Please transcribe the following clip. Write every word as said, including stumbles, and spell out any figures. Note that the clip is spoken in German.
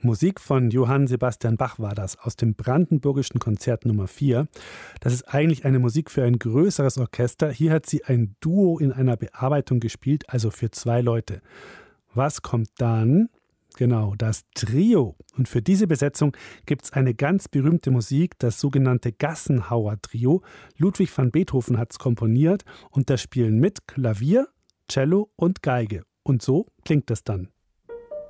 Musik von Johann Sebastian Bach war das, aus dem Brandenburgischen Konzert Nummer vier. Das ist eigentlich eine Musik für ein größeres Orchester. Hier hat sie ein Duo in einer Bearbeitung gespielt, also für zwei Leute. Was kommt dann? Genau, das Trio. Und für diese Besetzung gibt es eine ganz berühmte Musik, das sogenannte Gassenhauer-Trio. Ludwig van Beethoven hat es komponiert und da spielen mit Klavier, Cello und Geige. Und so klingt das dann.